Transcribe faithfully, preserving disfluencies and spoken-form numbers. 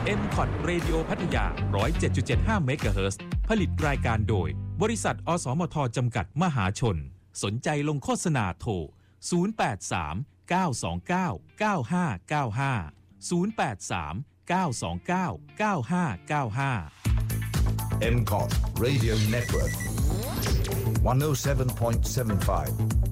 เอ็ม คอท Radio พัทยา หนึ่งร้อยเจ็ดจุดเจ็ดห้า เมกะเฮิรตซ์ ผลิตรายการโดยบริษัทอสมทจำกัดมหาชนสนใจลงโฆษณาโทรศูนย์ แปด สาม เก้า สอง เก้า เก้า ห้า เก้า ห้า ศูนย์ แปด สาม เก้า สอง เก้า เก้า ห้า เก้า ห้าเอ็ม คอท Radio Network หนึ่งศูนย์เจ็ดจุดเจ็ดห้า